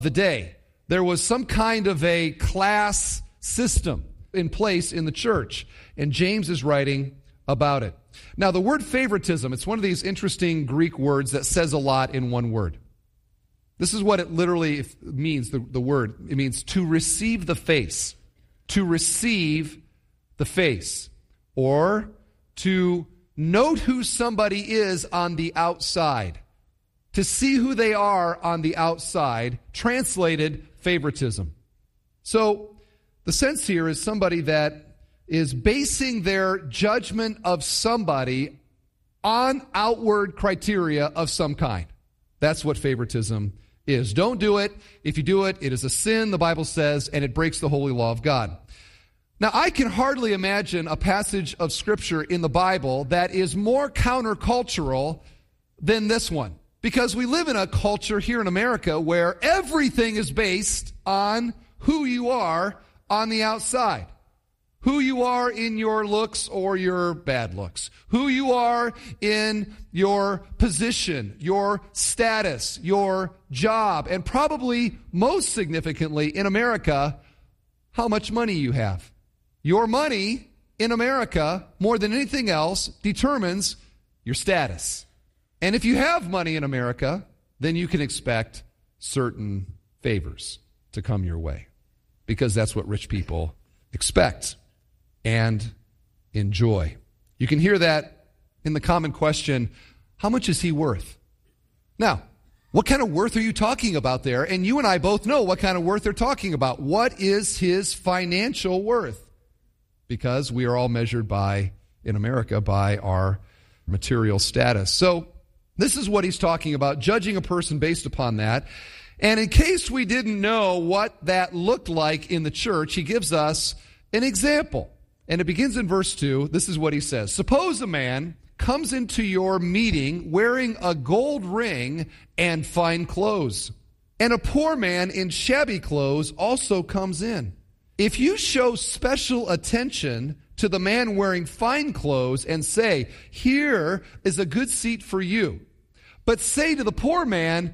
the day. There was some kind of a class system in place in the church, and James is writing about it. Now, the word favoritism, it's one of these interesting Greek words that says a lot in one word. This is what it literally means, the word. It means to receive the face. To receive the face. Or to note who somebody is on the outside. To see who they are on the outside. Translated, favoritism. So, the sense here is somebody that is basing their judgment of somebody on outward criteria of some kind. That's what favoritism is. Don't do it. If you do it, it is a sin, the Bible says, and it breaks the holy law of God. Now, I can hardly imagine a passage of Scripture in the Bible that is more countercultural than this one. Because we live in a culture here in America where everything is based on who you are on the outside. Who you are in your looks or your bad looks. Who you are in your position, your status, your job, and probably most significantly in America, how much money you have. Your money in America, more than anything else, determines your status. And if you have money in America, then you can expect certain favors to come your way. Because that's what rich people expect and enjoy. You can hear that in the common question, how much is he worth? Now, what kind of worth are you talking about there? And you and I both know what kind of worth they're talking about. What is his financial worth? Because we are all measured in America, by our material status. So, this is what he's talking about, judging a person based upon that. And in case we didn't know what that looked like in the church, he gives us an example. And it begins in verse 2. This is what he says. Suppose a man comes into your meeting wearing a gold ring and fine clothes, and a poor man in shabby clothes also comes in. If you show special attention to the man wearing fine clothes and say, here is a good seat for you, but say to the poor man,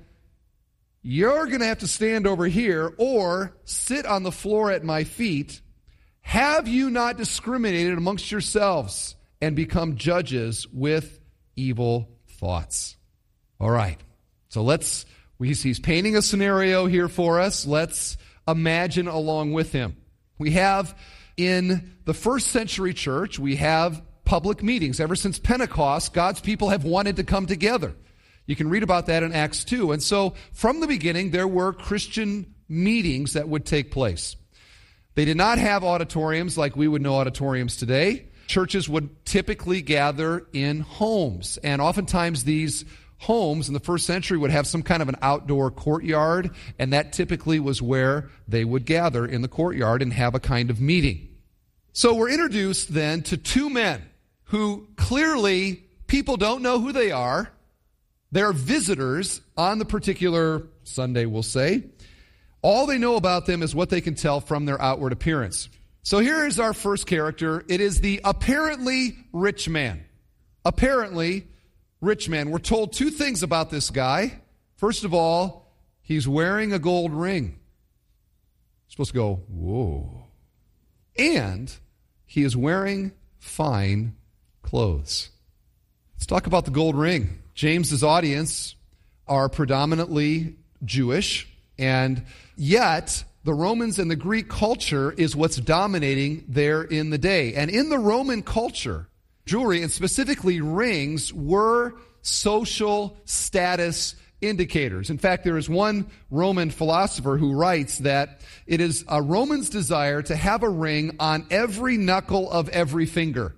you're going to have to stand over here or sit on the floor at my feet, have you not discriminated amongst yourselves and become judges with evil thoughts? All right. So he's painting a scenario here for us. Let's imagine along with him. We have in the first century church, we have public meetings. Ever since Pentecost, God's people have wanted to come together. You can read about that in Acts 2. And so from the beginning, there were Christian meetings that would take place. They did not have auditoriums like we would know auditoriums today. Churches would typically gather in homes. And oftentimes these homes in the first century would have some kind of an outdoor courtyard. And that typically was where they would gather, in the courtyard, and have a kind of meeting. So we're introduced then to two men who clearly people don't know who they are. They're visitors on the particular Sunday, we'll say. All they know about them is what they can tell from their outward appearance. So here is our first character. It is the apparently rich man. Apparently rich man. We're told two things about this guy. First of all, he's wearing a gold ring. You're supposed to go, whoa. And he is wearing fine clothes. Let's talk about the gold ring. James's audience are predominantly Jewish, and yet the Romans and the Greek culture is what's dominating there in the day. And in the Roman culture, jewelry, and specifically rings, were social status indicators. In fact, there is one Roman philosopher who writes that it is a Roman's desire to have a ring on every knuckle of every finger.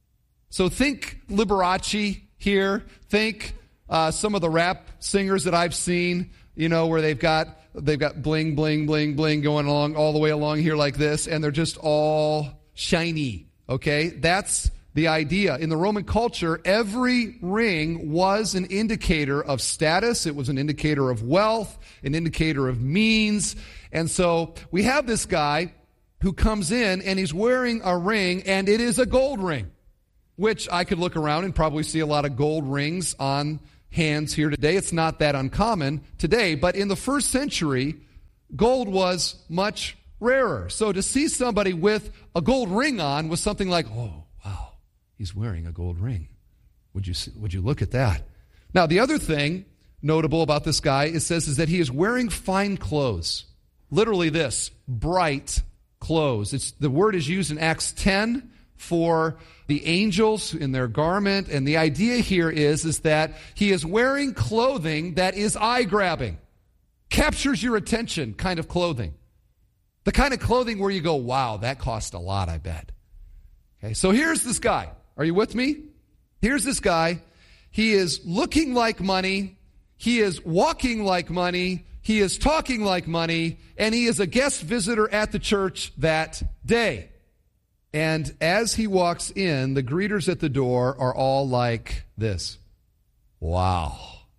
So think Liberace here. Think some of the rap singers that I've seen, where they've got bling, bling, bling, bling going along all the way along here like this, and they're just all shiny. Okay? That's the idea. In the Roman culture, every ring was an indicator of status. It was an indicator of wealth, an indicator of means. And so we have this guy who comes in and he's wearing a ring, and it is a gold ring, which I could look around and probably see a lot of gold rings on hands here today. It's not that uncommon today, but in the first century, gold was much rarer. So to see somebody with a gold ring on was something like, oh, wow, he's wearing a gold ring. Would you look at that? Now, the other thing notable about this guy, it says, is that he is wearing fine clothes. Literally this, bright clothes. The word is used in Acts 10 for the angels in their garment, and the idea here is that he is wearing clothing that is eye-grabbing, captures your attention kind of clothing. The kind of clothing where you go, wow, that cost a lot, I bet. Okay, so here's this guy. Are you with me? Here's this guy. He is looking like money. He is walking like money. He is talking like money. And he is a guest visitor at the church that day. And as he walks in, the greeters at the door are all like this. Wow.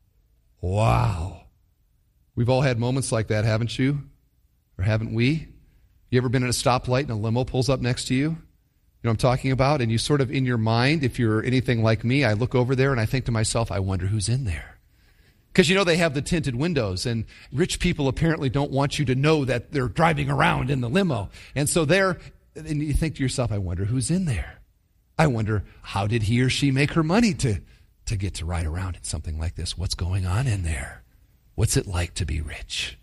Wow. We've all had moments like that, haven't you? Or haven't we? You ever been at a stoplight and a limo pulls up next to you? You know what I'm talking about? And you sort of, in your mind, if you're anything like me, I look over there and I think to myself, I wonder who's in there. Because you know they have the tinted windows, and rich people apparently don't want you to know that they're driving around in the limo. And so and you think to yourself, I wonder who's in there. I wonder, how did he or she make her money to get to ride around in something like this? What's going on in there? What's it like to be rich?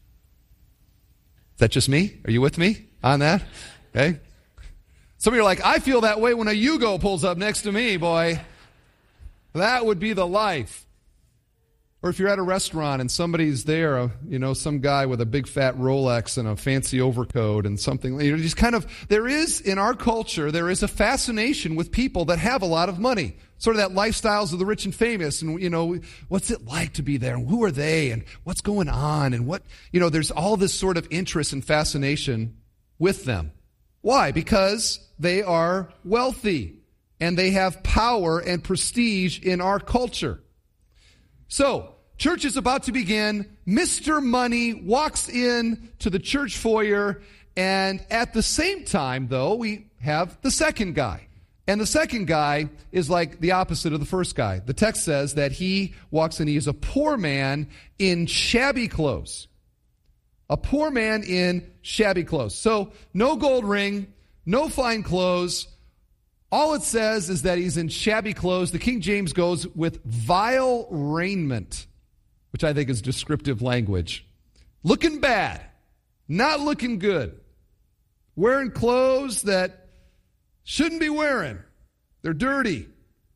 Is that just me? Are you with me on that? Okay. Some of you are like, I feel that way when a Yugo pulls up next to me, boy. That would be the life. Or if you're at a restaurant and somebody's there, some guy with a big fat Rolex and a fancy overcoat and something, just kind of, there is, in our culture, there is a fascination with people that have a lot of money. Sort of that lifestyles of the rich and famous, and, what's it like to be there, and who are they, and what's going on, and there's all this sort of interest and fascination with them. Why? Because they are wealthy, and they have power and prestige in our culture. So, church is about to begin. Mr. Money walks in to the church foyer, and at the same time, though, we have the second guy. And the second guy is like the opposite of the first guy. The text says that he walks in, he is a poor man in shabby clothes. A poor man in shabby clothes. So, no gold ring, no fine clothes. All it says is that he's in shabby clothes. The King James goes with vile raiment, which I think is descriptive language. Looking bad, not looking good. Wearing clothes that shouldn't be wearing. They're dirty.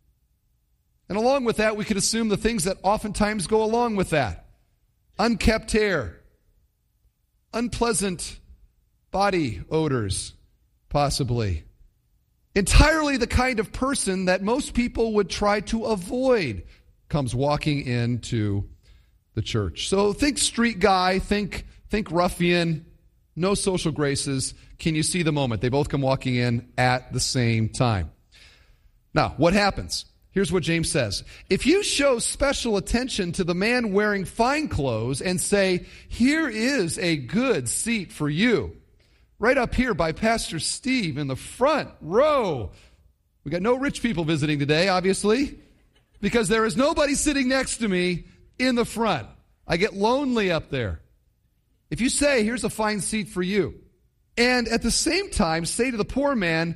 And along with that, we could assume the things that oftentimes go along with that. Unkept hair. Unpleasant body odors, possibly. Entirely the kind of person that most people would try to avoid comes walking into the church. So think street guy, think ruffian, no social graces. Can you see the moment? They both come walking in at the same time. Now, what happens? Here's what James says. If you show special attention to the man wearing fine clothes and say, here is a good seat for you, right up here by Pastor Steve in the front row. We got no rich people visiting today, obviously, because there is nobody sitting next to me in the front. I get lonely up there. If you say, here's a fine seat for you, and at the same time say to the poor man,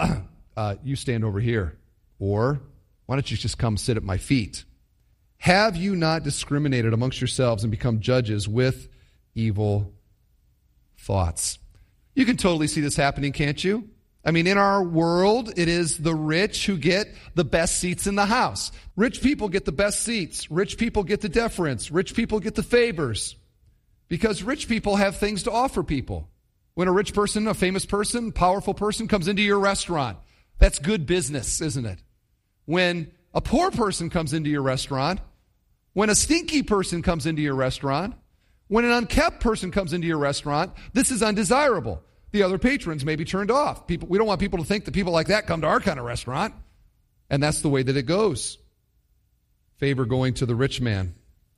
you stand over here, or why don't you just come sit at my feet? Have you not discriminated amongst yourselves and become judges with evil thoughts? You can totally see this happening, can't you? I mean, in our world, it is the rich who get the best seats in the house. Rich people get the best seats. Rich people get the deference. Rich people get the favors. Because rich people have things to offer people. When a rich person, a famous person, powerful person comes into your restaurant, that's good business, isn't it? When a poor person comes into your restaurant, when a stinky person comes into your restaurant, when an unkept person comes into your restaurant, this is undesirable. The other patrons may be turned off. We don't want people to think that people like that come to our kind of restaurant. And that's the way that it goes. Favor going to the rich man.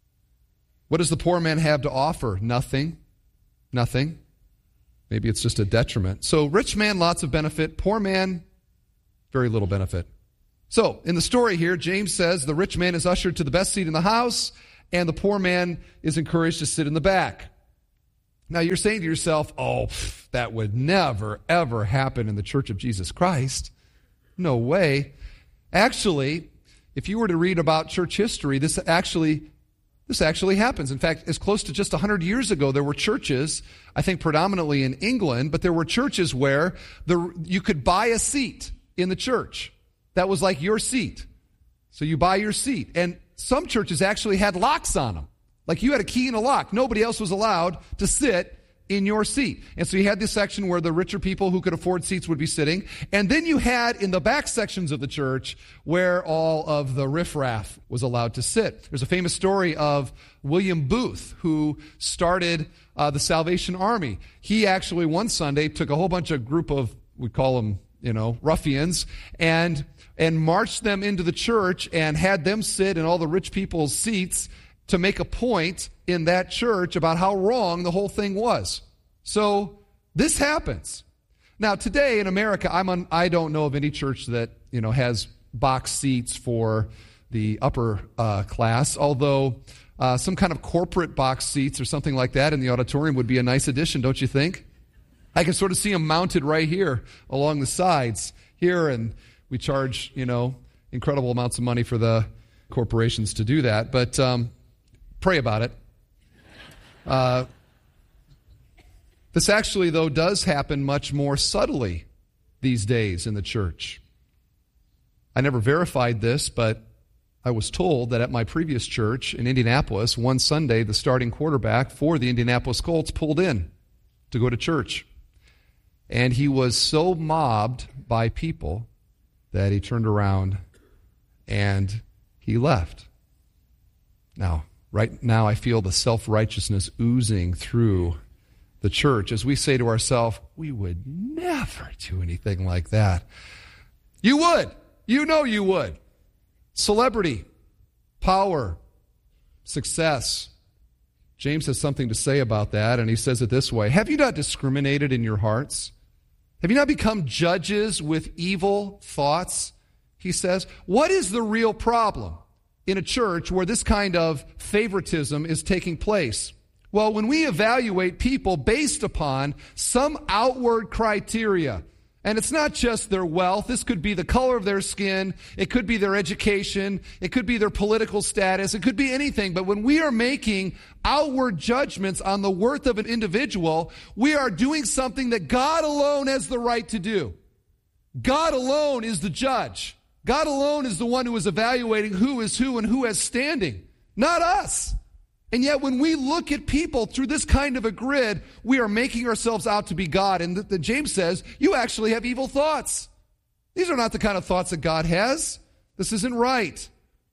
What does the poor man have to offer? Nothing. Nothing. Maybe it's just a detriment. So rich man, lots of benefit. Poor man, very little benefit. So in the story here, James says the rich man is ushered to the best seat in the house, and the poor man is encouraged to sit in the back. Now you're saying to yourself, that would never, ever happen in the Church of Jesus Christ. No way. Actually, if you were to read about church history, this actually happens. In fact, as close to just 100 years ago, there were churches, I think predominantly in England, but there were churches where you could buy a seat in the church. That was like your seat. So you buy your seat. And some churches actually had locks on them. Like you had a key and a lock. Nobody else was allowed to sit in your seat. And so you had this section where the richer people who could afford seats would be sitting. And then you had in the back sections of the church where all of the riffraff was allowed to sit. There's a famous story of William Booth, who started the Salvation Army. He actually one Sunday took a whole bunch of group of, we call them, ruffians, and marched them into the church and had them sit in all the rich people's seats to make a point in that church about how wrong the whole thing was. So this happens. Now today in America, I don't know of any church that has box seats for the upper class, although some kind of corporate box seats or something like that in the auditorium would be a nice addition, don't you think? I can sort of see them mounted right here along the sides here, and we charge, incredible amounts of money for the corporations to do that. But pray about it. This actually, though, does happen much more subtly these days in the church. I never verified this, but I was told that at my previous church in Indianapolis, one Sunday, the starting quarterback for the Indianapolis Colts pulled in to go to church. And he was so mobbed by people that he turned around and he left. Now, right now I feel the self-righteousness oozing through the church as we say to ourselves, we would never do anything like that. You would. You would. Celebrity, power, success. James has something to say about that, and he says it this way. Have you not discriminated in your hearts? Have you not become judges with evil thoughts? He says, what is the real problem in a church where this kind of favoritism is taking place? Well, when we evaluate people based upon some outward criteria, and it's not just their wealth. This could be the color of their skin. It could be their education. It could be their political status. It could be anything. But when we are making outward judgments on the worth of an individual, we are doing something that God alone has the right to do. God alone is the judge. God alone is the one who is evaluating who is who and who has standing, not us. And yet when we look at people through this kind of a grid, we are making ourselves out to be God. And James says, you actually have evil thoughts. These are not the kind of thoughts that God has. This isn't right.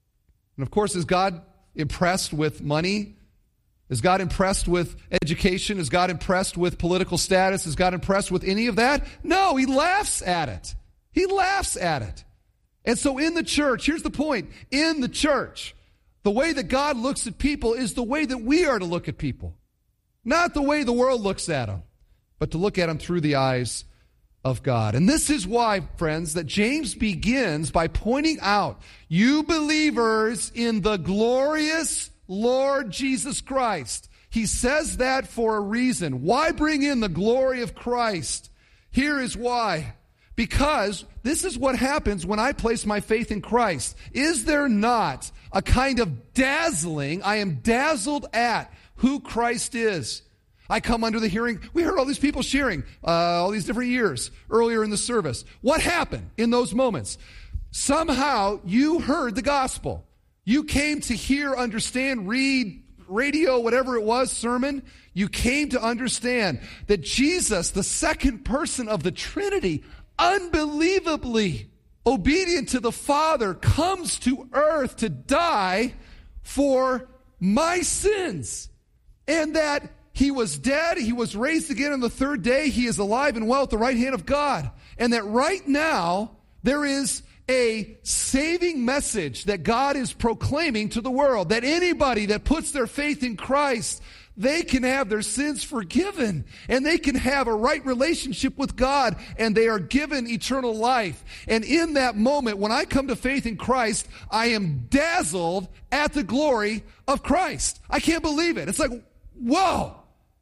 And of course, is God impressed with money? Is God impressed with education? Is God impressed with political status? Is God impressed with any of that? No, he laughs at it. He laughs at it. And so in the church, here's the point. In the church, the way that God looks at people is the way that we are to look at people. Not the way the world looks at them, but to look at them through the eyes of God. And this is why, friends, that James begins by pointing out, you believers in the glorious Lord Jesus Christ. He says that for a reason. Why bring in the glory of Christ? Here is why. Because this is what happens when I place my faith in Christ. Is there not a kind of dazzling, I am dazzled at who Christ is? I come under the hearing, we heard all these people sharing all these different years earlier in the service. What happened in those moments? Somehow you heard the gospel. You came to hear, understand, read, radio, whatever it was, sermon. You came to understand that Jesus, the second person of the Trinity, unbelievably obedient to the Father, comes to earth to die for my sins. And that he was dead, he was raised again on the third day, he is alive and well at the right hand of God. And that right now, there is a saving message that God is proclaiming to the world. That anybody that puts their faith in Christ, they can have their sins forgiven, and they can have a right relationship with God, and they are given eternal life. And in that moment, when I come to faith in Christ, I am dazzled at the glory of Christ. I can't believe it. It's like, whoa,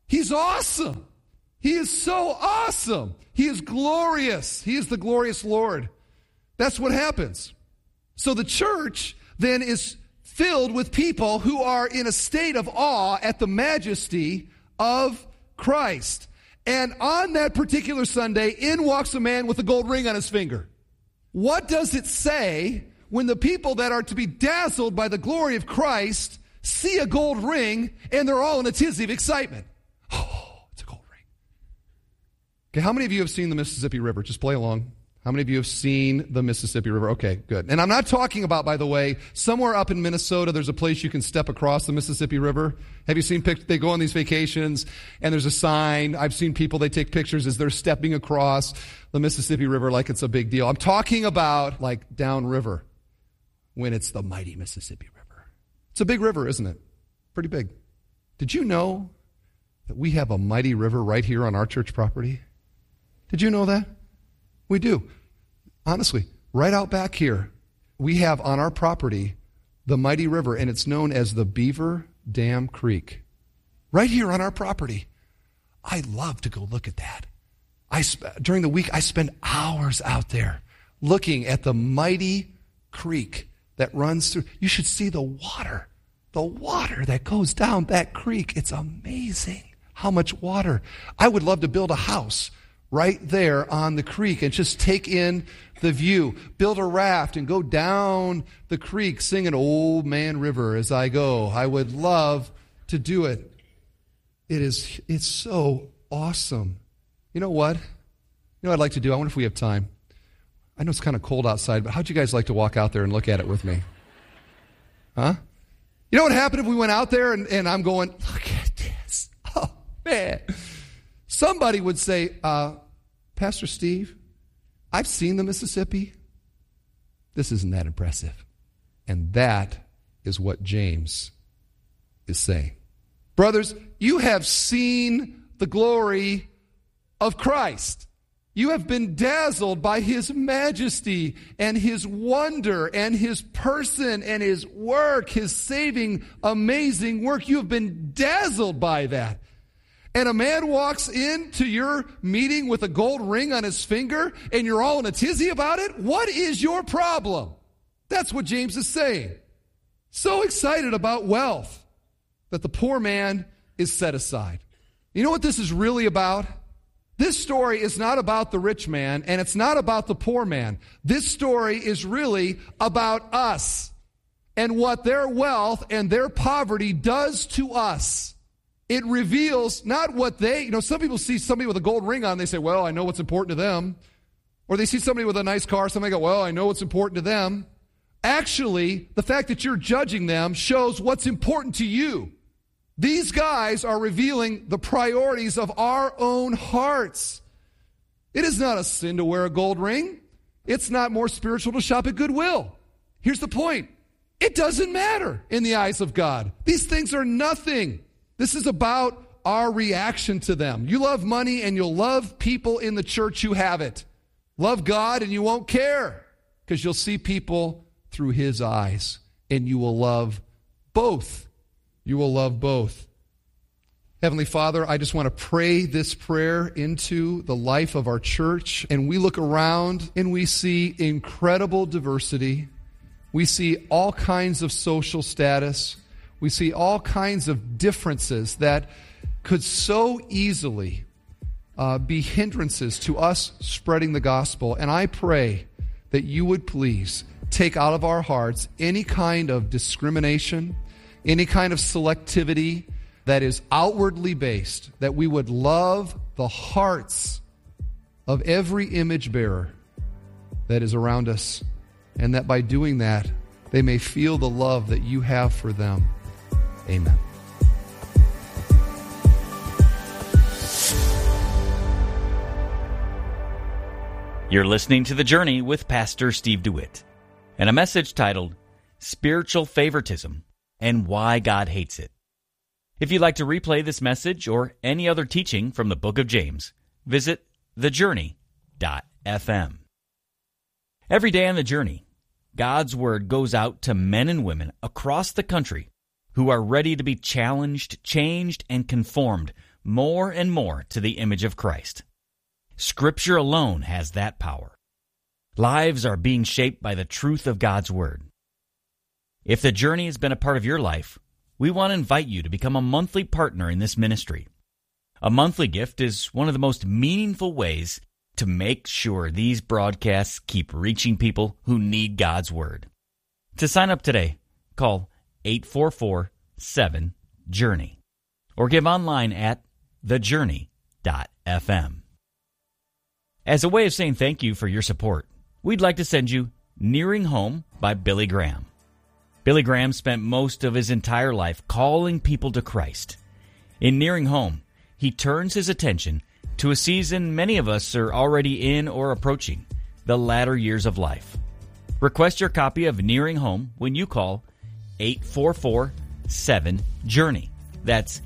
He's awesome. He is so awesome. He is glorious. He is the glorious Lord. That's what happens. So the church then is filled with people who are in a state of awe at the majesty of Christ. And on that particular Sunday, in walks a man with a gold ring on his finger. What does it say when the people that are to be dazzled by the glory of Christ see a gold ring and they're all in a tizzy of excitement? Oh, it's a gold ring. Okay, how many of you have seen the Mississippi River? Just play along. How many of you have seen the Mississippi River? Okay, good. And I'm not talking about, by the way, somewhere up in Minnesota, there's a place you can step across the Mississippi River. Have you seen pictures? They go on these vacations, and there's a sign. I've seen people, they take pictures as they're stepping across the Mississippi River like it's a big deal. I'm talking about like downriver when it's the mighty Mississippi River. It's a big river, isn't it? Pretty big. Did you know that we have a mighty river right here on our church property? Did you know that? We do. Honestly, right out back here, we have on our property the mighty river, and it's known as the Beaver Dam Creek. Right here on our property. I love to go look at that. During the week, I spend hours out there looking at the mighty creek that runs through. You should see the water that goes down that creek. It's amazing how much water. I would love to build a house right there on the creek and just take in the view. Build a raft and go down the creek singing Old Man River as I go. I would love to do it. It's so awesome. You know what? You know what I'd like to do? I wonder if we have time. I know it's kind of cold outside, but how'd you guys like to walk out there and look at it with me? Huh? You know what happened if we went out there and I'm going, look at this. Oh, man. Somebody would say, Pastor Steve, I've seen the Mississippi. This isn't that impressive. And that is what James is saying. Brothers, you have seen the glory of Christ. You have been dazzled by his majesty and his wonder and his person and his work, his saving, amazing work. You have been dazzled by that. And a man walks into your meeting with a gold ring on his finger and you're all in a tizzy about it? What is your problem? That's what James is saying. So excited about wealth that the poor man is set aside. You know what this is really about? This story is not about the rich man and it's not about the poor man. This story is really about us and what their wealth and their poverty does to us. It reveals not what some people see somebody with a gold ring on, they say, well, I know what's important to them. Or they see somebody with a nice car, somebody go, well, I know what's important to them. Actually, the fact that you're judging them shows what's important to you. These guys are revealing the priorities of our own hearts. It is not a sin to wear a gold ring. It's not more spiritual to shop at Goodwill. Here's the point. It doesn't matter in the eyes of God. These things are nothing. This is about our reaction to them. You love money and you'll love people in the church who have it. Love God and you won't care because you'll see people through his eyes and you will love both. You will love both. Heavenly Father, I just want to pray this prayer into the life of our church. And we look around and we see incredible diversity. We see all kinds of social status. We see all kinds of differences that could so easily be hindrances to us spreading the gospel. And I pray that you would please take out of our hearts any kind of discrimination, any kind of selectivity that is outwardly based, that we would love the hearts of every image bearer that is around us, and that by doing that, they may feel the love that you have for them. Amen. You're listening to The Journey with Pastor Steve DeWitt, and a message titled Spiritual Favoritism and Why God Hates It. If you'd like to replay this message or any other teaching from the book of James, visit thejourney.fm. Every day on The Journey, God's Word goes out to men and women across the country who are ready to be challenged, changed, and conformed more and more to the image of Christ. Scripture alone has that power. Lives are being shaped by the truth of God's Word. If the journey has been a part of your life, we want to invite you to become a monthly partner in this ministry. A monthly gift is one of the most meaningful ways to make sure these broadcasts keep reaching people who need God's Word. To sign up today, call 844-7-JOURNEY or give online at thejourney.fm. As a way of saying thank you for your support, we'd like to send you Nearing Home by Billy Graham. Billy Graham spent most of his entire life calling people to Christ. In Nearing Home, he turns his attention to a season many of us are already in or approaching, the latter years of life. Request your copy of Nearing Home when you call 844-7-JOURNEY. That's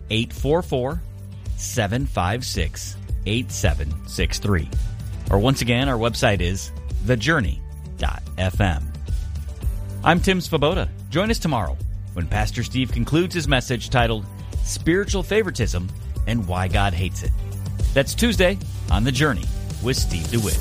844-756-8763. Or once again, our website is thejourney.fm. I'm Tim Svoboda. Join us tomorrow when Pastor Steve concludes his message titled Spiritual Favoritism and Why God Hates It. That's Tuesday on The Journey with Steve DeWitt.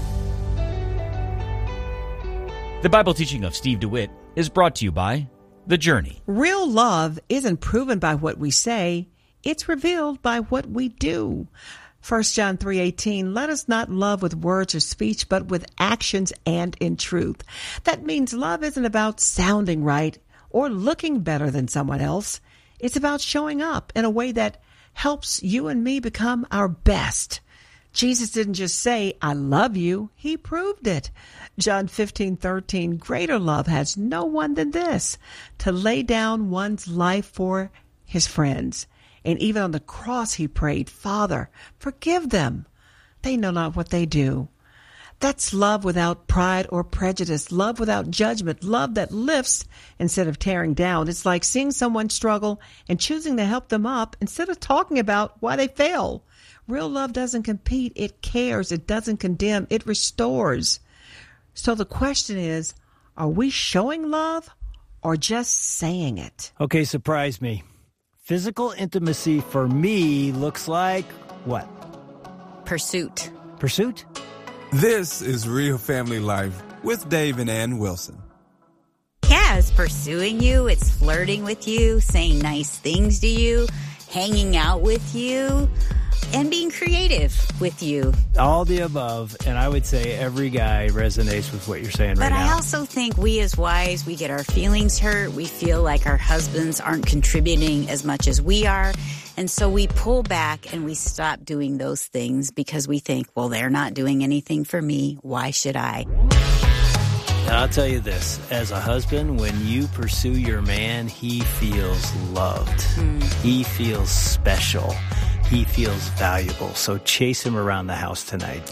The Bible teaching of Steve DeWitt is brought to you by The Journey. Real love isn't proven by what we say. It's revealed by what we do. 1 John 3:18, let us not love with words or speech, but with actions and in truth. That means love isn't about sounding right or looking better than someone else. It's about showing up in a way that helps you and me become our best. Jesus didn't just say, I love you. He proved it. John 15:13, greater love has no one than this, to lay down one's life for his friends. And even on the cross, he prayed, Father, forgive them. They know not what they do. That's love without pride or prejudice, love without judgment, love that lifts instead of tearing down. It's like seeing someone struggle and choosing to help them up instead of talking about why they fail. Real love doesn't compete. It cares. It doesn't condemn. It restores. So the question is, are we showing love or just saying it? Okay, surprise me. Physical intimacy for me looks like what? Pursuit. Pursuit? This is Real Family Life with Dave and Ann Wilson. Yeah, it's pursuing you. It's flirting with you, saying nice things to you, hanging out with you, and being creative with you. All the above, and I would say every guy resonates with what you're saying right now. But I also think we as wives, we get our feelings hurt. We feel like our husbands aren't contributing as much as we are. And so we pull back and we stop doing those things because we think, well, they're not doing anything for me. Why should I? And I'll tell you this, as a husband, when you pursue your man, he feels loved. He feels special. He feels valuable. So chase him around the house tonight.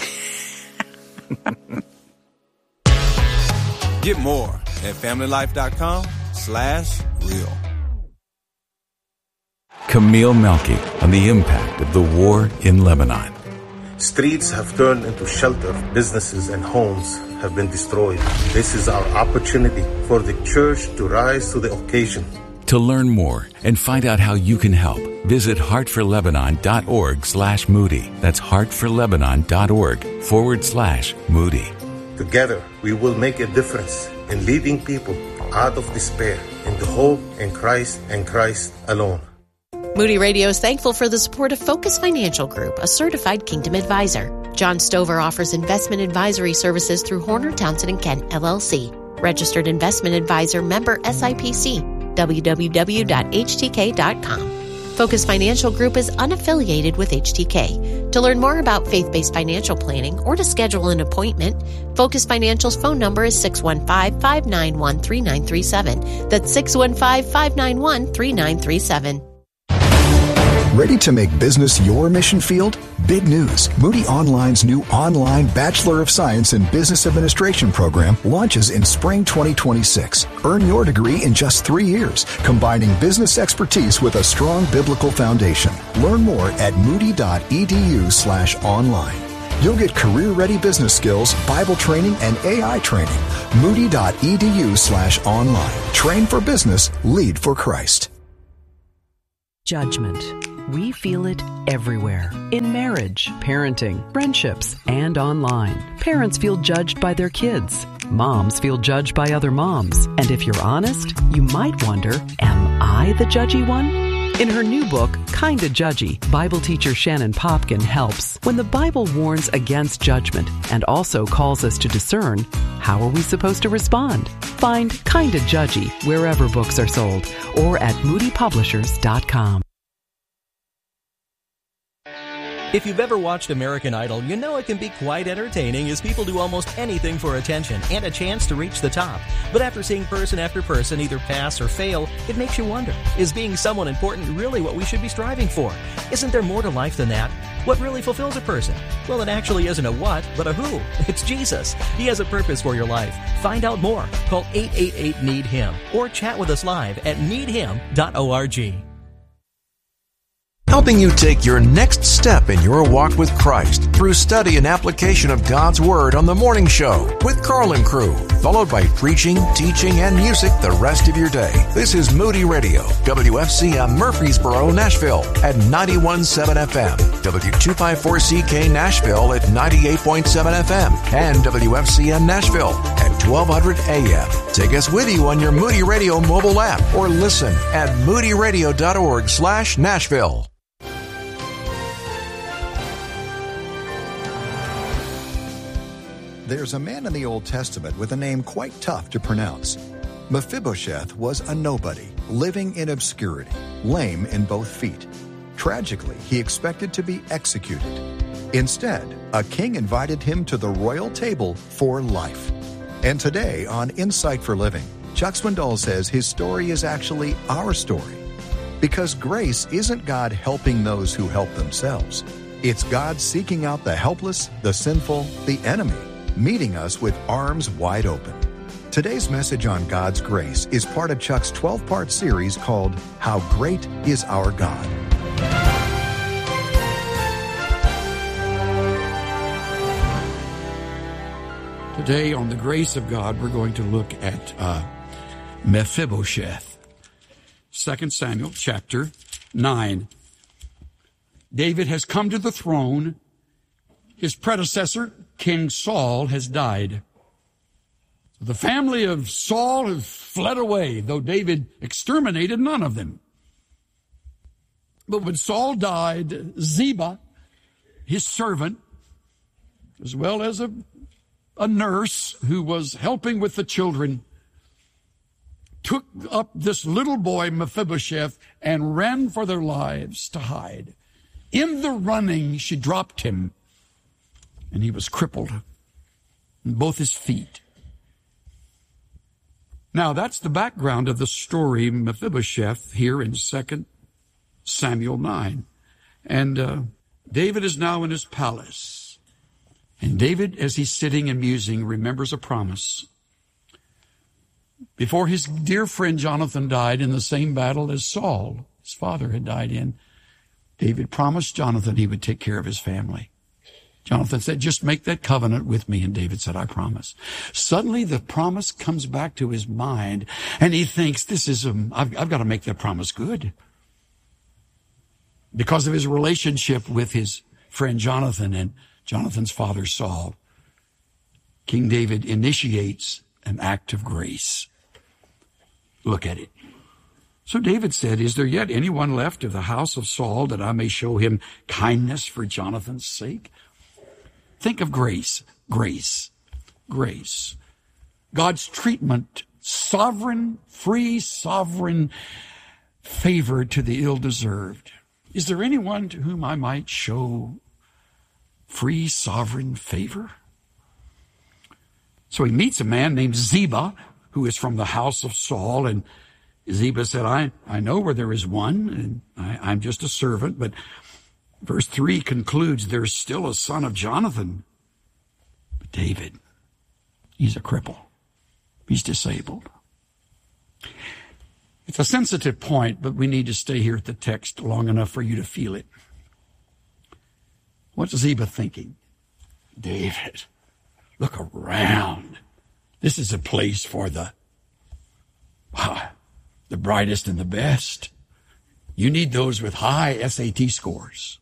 Get more at familylife.com/real. Camille Melky on the impact of the war in Lebanon. Streets have turned into shelter. Businesses and homes have been destroyed. This is our opportunity for the church to rise to the occasion. To learn more and find out how you can help, visit heartforlebanon.org/Moody. That's heartforlebanon.org/Moody. Together, we will make a difference in leading people out of despair into hope in Christ and Christ alone. Moody Radio is thankful for the support of Focus Financial Group, a certified Kingdom advisor. John Stover offers investment advisory services through Horner, Townsend & Kent, LLC. Registered investment advisor, member SIPC. www.htk.com. Focus Financial Group is unaffiliated with HTK. To learn more about faith-based financial planning or to schedule an appointment, Focus Financial's phone number is 615-591-3937. That's 615-591-3937. Ready to make business your mission field? Big news. Moody Online's new online Bachelor of Science in Business Administration program launches in spring 2026. Earn your degree in just 3 years, combining business expertise with a strong biblical foundation. Learn more at moody.edu/online. You'll get career-ready business skills, Bible training, and AI training. Moody.edu/online. Train for business, lead for Christ. Judgment, We feel it everywhere. In marriage, parenting, friendships, and online. Parents feel judged by their kids. Moms feel judged by other moms. And if you're honest, you might wonder, am I the judgy one? In her new book, Kinda Judgy, Bible teacher Shannon Popkin helps. When the Bible warns against judgment and also calls us to discern, how are we supposed to respond? Find Kinda Judgy wherever books are sold or at moodypublishers.com. If you've ever watched American Idol, you know it can be quite entertaining as people do almost anything for attention and a chance to reach the top. But after seeing person after person either pass or fail, it makes you wonder, is being someone important really what we should be striving for? Isn't there more to life than that? What really fulfills a person? Well, it actually isn't a what, but a who. It's Jesus. He has a purpose for your life. Find out more. Call 888-NEED-HIM or chat with us live at needhim.org. Helping you take your next step in your walk with Christ through study and application of God's Word on The Morning Show with Carl and crew, followed by preaching, teaching, and music the rest of your day. This is Moody Radio, WFCM Murfreesboro, Nashville at 91.7 FM, W254CK Nashville at 98.7 FM, and WFCM Nashville at 1200 AM. Take us with you on your Moody Radio mobile app or listen at moodyradio.org/Nashville. There's a man in the Old Testament with a name quite tough to pronounce. Mephibosheth was a nobody, living in obscurity, lame in both feet. Tragically, he expected to be executed. Instead, a king invited him to the royal table for life. And today on Insight for Living, Chuck Swindoll says his story is actually our story. Because grace isn't God helping those who help themselves. It's God seeking out the helpless, the sinful, the enemy, meeting us with arms wide open. Today's message on God's grace is part of Chuck's 12-part series called How Great is Our God. Today on the grace of God, we're going to look at Mephibosheth. 2 Samuel chapter 9. David has come to the throne. His predecessor, King Saul, has died. The family of Saul has fled away, though David exterminated none of them. But when Saul died, Ziba, his servant, as well as a nurse who was helping with the children, took up this little boy, Mephibosheth, and ran for their lives to hide. In the running, she dropped him, and he was crippled in both his feet. Now, that's the background of the story, Mephibosheth, here in 2 Samuel 9. And David is now in his palace. And David, as he's sitting and musing, remembers a promise. Before his dear friend Jonathan died in the same battle as Saul, his father, had died in, David promised Jonathan he would take care of his family. Jonathan said, just make that covenant with me. And David said, I promise. Suddenly the promise comes back to his mind, and he thinks, I've got to make that promise good. Because of his relationship with his friend Jonathan and Jonathan's father Saul, King David initiates an act of grace. Look at it. So David said, is there yet anyone left of the house of Saul that I may show him kindness for Jonathan's sake? Think of grace, grace, grace. God's treatment, sovereign, free, sovereign favor to the ill-deserved. Is there anyone to whom I might show free, sovereign favor? So he meets a man named Ziba, who is from the house of Saul, and Ziba said, I know where there is one, and I'm just a servant, but verse 3 concludes, there's still a son of Jonathan. But David, he's a cripple. He's disabled. It's a sensitive point, but we need to stay here at the text long enough for you to feel it. What's Ziba thinking? David, look around. This is a place for the brightest and the best. You need those with high SAT scores.